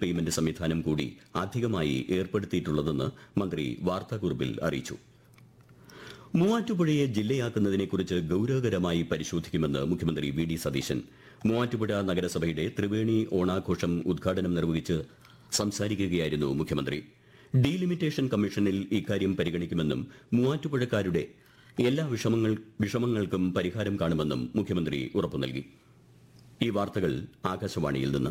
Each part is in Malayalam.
പേയ്മെന്റ് സംവിധാനം കൂടി അധികമായി ഏർപ്പെടുത്തിയിട്ടുള്ളതെന്ന് മന്ത്രി വാർത്താക്കുറിപ്പിൽ അറിയിച്ചു. മൂവാറ്റുപുഴയെ ജില്ലയാക്കുന്നതിനെക്കുറിച്ച് ഗൌരവകരമായി പരിശോധിക്കുമെന്ന് മുഖ്യമന്ത്രി വി ഡി സതീശൻ. മൂവാറ്റുപുഴ നഗരസഭയുടെ ത്രിവേണി ഓണാഘോഷം ഉദ്ഘാടനം നിർവഹിച്ച് സംസാരിക്കുകയായിരുന്നു മുഖ്യമന്ത്രി. ഡീലിമിറ്റേഷൻ കമ്മീഷനിൽ ഇക്കാര്യം പരിഗണിക്കുമെന്നും മൂവാറ്റുപുഴക്കാരുടെ എല്ലാ വിഷമങ്ങൾക്കും പരിഹാരം കാണുമെന്നും മുഖ്യമന്ത്രി ഉറപ്പു നൽകി. ഈ വാർത്തകൾ ആകാശവാണിയിൽ നിന്ന്.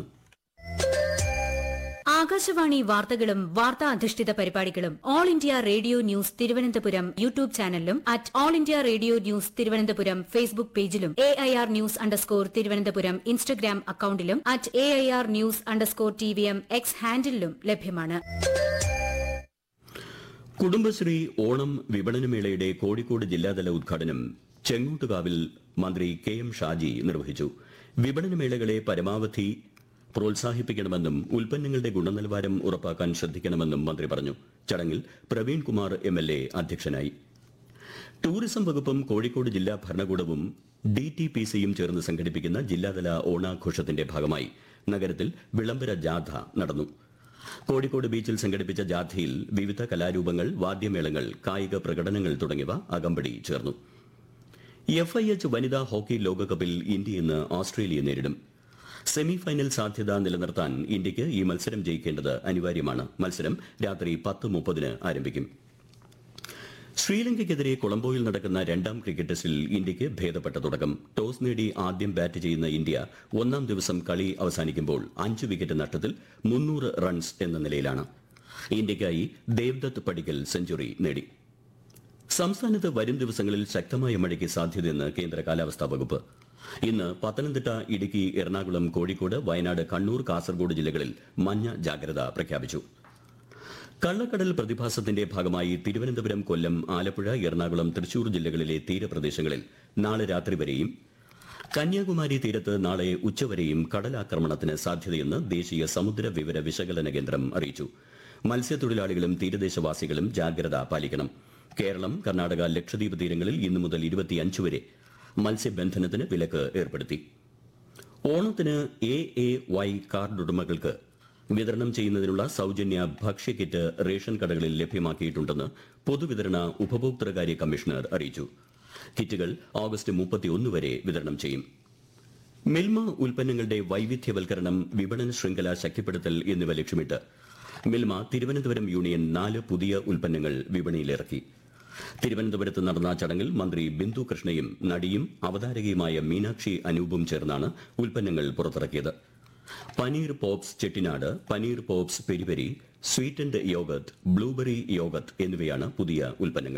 ആകാശവാണി വാർത്തകളും വാർത്താ അധിഷ്ഠിത പരിപാടികളും all India radio news Thiruvananthapuram YouTube ചാനലിലും at all India radio news Thiruvananthapuram Facebook പേജിലും AIR ന്യൂസ് _ തിരുവനന്തപുരം ഇൻസ്റ്റഗ്രാം അക്കൌണ്ടിലും at AIR news _ TVM X ഹാൻഡിലും ലഭ്യമാണ്. കുടുംബശ്രീ ഓണം വിപണനമേളയുടെ കോഴിക്കോട് ജില്ലാതല ഉദ്ഘാടനം ചെങ്ങോട്ടുകാവിൽ മന്ത്രി KM ഷാജി നിർവഹിച്ചു. വിപണനമേളകളെ പരമാവധി പ്രോത്സാഹിപ്പിക്കണമെന്നും ഉൽപ്പന്നങ്ങളുടെ ഗുണനിലവാരം ഉറപ്പാക്കാൻ ശ്രദ്ധിക്കണമെന്നും മന്ത്രി പറഞ്ഞു. ചടങ്ങിൽ പ്രവീൺ കുമാർ MLA അധ്യക്ഷനായി. ടൂറിസം വകുപ്പും കോഴിക്കോട് ജില്ലാ ഭരണകൂടവും DTPCയും ചേർന്ന് സംഘടിപ്പിക്കുന്ന ജില്ലാതല ഓണാഘോഷത്തിന്റെ ഭാഗമായി നഗരത്തിൽ വിളംബര ജാഥ നടന്നു. കോഴിക്കോട് ബീച്ചിൽ സംഘടിപ്പിച്ച ജാഥയിൽ വിവിധ കലാരൂപങ്ങൾ, വാദ്യമേളങ്ങൾ, കായിക പ്രകടനങ്ങൾ തുടങ്ങിയവ അകമ്പടി ചേർന്നു. FIH വനിതാ ഹോക്കി ലോകകപ്പിൽ ഇന്ത്യ ഇന്ന് ഓസ്ട്രേലിയയെ നേരിടും. സെമി ഫൈനൽ സാധ്യത നിലനിർത്താൻ ഇന്ത്യയ്ക്ക് ഈ മത്സരം ജയിക്കേണ്ടത് അനിവാര്യമാണ്. മത്സരം രാത്രി 10:30 ആരംഭിക്കും. ശ്രീലങ്കയ്ക്കെതിരെ കൊളംബോയിൽ നടക്കുന്ന രണ്ടാം ക്രിക്കറ്റ് ടെസ്റ്റിൽ ഇന്ത്യയ്ക്ക് ഭേദപ്പെട്ട തുടക്കം. ടോസ് നേടി ആദ്യം ബാറ്റ് ചെയ്യുന്ന ഇന്ത്യ ഒന്നാം ദിവസം കളി അവസാനിക്കുമ്പോൾ 5 വിക്കറ്റ് നഷ്ടത്തിൽ 300 റൺസ് എന്ന നിലയിലാണ്. ഇന്ത്യയ്ക്കായി ദേവ്ദത്ത് പടിക്കൽ സെഞ്ചുറി നേടി. സംസ്ഥാനത്ത് വരും ദിവസങ്ങളിൽ ശക്തമായ മഴയ്ക്ക് സാധ്യതയെന്ന് കേന്ദ്ര കാലാവസ്ഥാ വകുപ്പ്. ഇന്ന് പത്തനംതിട്ട, ഇടുക്കി, എറണാകുളം, കോഴിക്കോട്, വയനാട്, കണ്ണൂർ, കാസർഗോഡ് ജില്ലകളിൽ മഞ്ഞ ജാഗ്രത പ്രഖ്യാപിച്ചു. കള്ളക്കടൽ പ്രതിഭാസത്തിന്റെ ഭാഗമായി തിരുവനന്തപുരം, കൊല്ലം, ആലപ്പുഴ, എറണാകുളം, തൃശൂർ ജില്ലകളിലെ തീരപ്രദേശങ്ങളിൽ നാളെ രാത്രി വരെയും കന്യാകുമാരി തീരത്ത് നാളെ ഉച്ചവരെയും കടലാക്രമണത്തിന് സാധ്യതയെന്ന് ദേശീയ സമുദ്ര വിവര വിശകലന കേന്ദ്രം അറിയിച്ചു. മത്സ്യത്തൊഴിലാളികളും തീരദേശവാസികളും ജാഗ്രത പാലിക്കണം. കേരളം, കർണാടക, ലക്ഷദ്വീപ് തീരങ്ങളിൽ ഇന്നു മുതൽ 25 വരെ മത്സ്യബന്ധനത്തിന് വിലക്ക് ഏർപ്പെടുത്തി. ഓണത്തിന് AAY കാർഡ് ഉടമകൾക്ക് വിതരണം ചെയ്യുന്നതിനുള്ള സൌജന്യ ഭക്ഷ്യക്കിറ്റ് റേഷൻ കടകളിൽ ലഭ്യമാക്കിയിട്ടുണ്ടെന്ന് പൊതുവിതരണ ഉപഭോക്തൃകാര്യ കമ്മീഷണർ അറിയിച്ചു. കിറ്റുകൾ ഓഗസ്റ്റ് 31 വരെ വിതരണം ചെയ്യും. മിൽമ ഉൽപ്പന്നങ്ങളുടെ വൈവിധ്യവൽക്കരണം, വിപണന ശൃംഖല ശക്തിപ്പെടുത്തൽ എന്നിവ ലക്ഷ്യമിട്ട് മിൽമ തിരുവനന്തപുരം യൂണിയൻ 4 പുതിയ ഉൽപ്പന്നങ്ങൾ വിപണിയിലിറക്കി. തിരുവനന്തപുരത്ത് നടന്ന ചടങ്ങിൽ മന്ത്രി ബിന്ദു കൃഷ്ണയും നടിയും അവതാരകയുമായ മീനാക്ഷി അനൂപും ചേർന്നാണ് ഉൽപ്പന്നങ്ങൾ പുറത്തിറക്കിയത്. Paneer pops Chettinad, paneer pops peri peri, sweetened യോഗത്ത്, blueberry യോഗത്ത് എന്നിവയാണ് പുതിയ ഉൽപ്പന്നങ്ങൾ.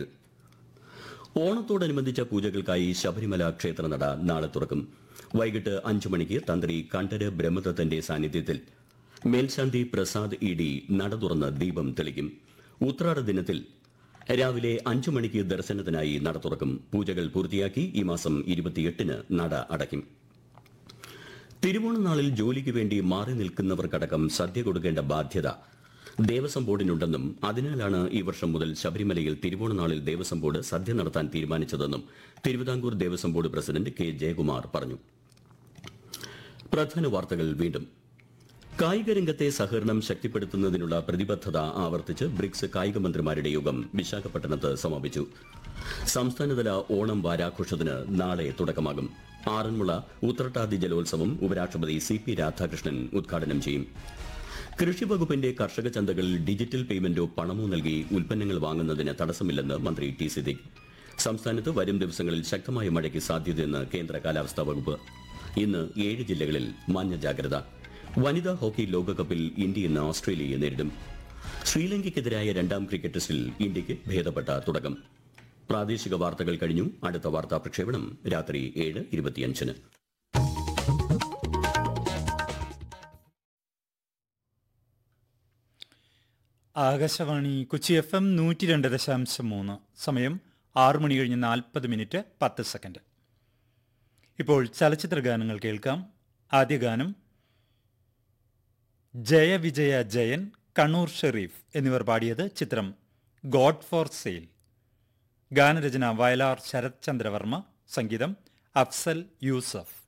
ഓണത്തോടനുബന്ധിച്ച പൂജകൾക്കായി ശബരിമല ക്ഷേത്രനട നാളെ തുറക്കും. വൈകിട്ട് 5 മണിക്ക് തന്ത്രി കണ്ഠര് ബ്രഹ്മദത്തന്റെ സാന്നിധ്യത്തിൽ മേൽശാന്തി പ്രസാദ് ED നട തുറന്ന് ദീപം തെളിക്കും. ഉത്രാട ദിനത്തിൽ രാവിലെ 5 മണിക്ക് ദർശനത്തിനായി നട തുറക്കും. പൂജകൾ പൂർത്തിയാക്കി ഈ മാസം 28-ന് നട അടയ്ക്കും. തിരുവോണനാളിൽ ജോലിക്ക് വേണ്ടി മാറി നിൽക്കുന്നവർക്കടക്കം സദ്യ കൊടുക്കേണ്ട ബാധ്യത ദേവസ്വം ബോർഡിനുണ്ടെന്നും അതിനാലാണ് ഈ വർഷം മുതൽ ശബരിമലയിൽ തിരുവോണനാളിൽ ദേവസ്വം ബോർഡ് സദ്യ നടത്താൻ തീരുമാനിച്ചതെന്നും Thiruvithamkoor Devaswom board president K. Jayakumar പറഞ്ഞു. പ്രധാന വാർത്തകൾ വീണ്ടും. കായിക രംഗത്തെ സഹകരണം ശക്തിപ്പെടുത്തുന്നതിനുള്ള പ്രതിബദ്ധത ആവർത്തിച്ച് ബ്രിക്സ് കായിക മന്ത്രിമാരുടെ യോഗം വിശാഖപട്ടണത്ത് സമാപിച്ചു. സംസ്ഥാനതല ഓണം വാരാഘോഷത്തിന് നാളെ തുടക്കമാകും. ആറന്മുള ഉത്രട്ടാതി ജലോത്സവം ഉപരാഷ്ട്രപതി CP രാധാകൃഷ്ണൻ ഉദ്ഘാടനം ചെയ്യും. കൃഷിവകുപ്പിന്റെ കർഷക ചന്തകളിൽ ഡിജിറ്റൽ പേയ്മെന്റോ പണമോ നൽകി ഉൽപ്പന്നങ്ങൾ വാങ്ങുന്നതിന് തടസ്സമില്ലെന്ന് മന്ത്രി T. സിദ്ദിഖ്. സംസ്ഥാനത്ത് വരും ദിവസങ്ങളിൽ ശക്തമായ മഴയ്ക്ക് സാധ്യതയെന്ന് കേന്ദ്ര കാലാവസ്ഥാ വകുപ്പ്. ഇന്ന് 7 ജില്ലകളിൽ മഞ്ഞ ജാഗ്രത. വനിതാ ഹോക്കി ലോകകപ്പിൽ ഇന്ത്യ ഇന്ന് ഓസ്ട്രേലിയയെ നേരിടും. ശ്രീലങ്കയ്ക്കെതിരായ രണ്ടാം ക്രിക്കറ്റ് ടെസ്റ്റിൽ ഇന്ത്യയ്ക്ക് ഭേദപ്പെട്ട തുടക്കം. പ്രാദേശിക വാർത്തകൾ കഴിഞ്ഞു. അടുത്ത വാർത്താ പ്രക്ഷേപണം രാത്രി 7:25-ന്. ആകാശവാണി കൊച്ചി FM 102.3. സമയം 6 മണി കഴിഞ്ഞ് 40 മിനിറ്റ് 10 സെക്കൻഡ്. ഇപ്പോൾ ചലച്ചിത്ര ഗാനങ്ങൾ കേൾക്കാം. ആദ്യ ഗാനം ജയ വിജയ ജയൻ, കണ്ണൂർ ഷെരീഫ് എന്നിവർ പാടിയത്. ചിത്രം ഗോഡ് ഫോർ സെയിൽ. ഗാനരചന വയലാർ ശരത് ചന്ദ്രവർമ്മ, സംഗീതം അഫ്സൽ യൂസഫ്.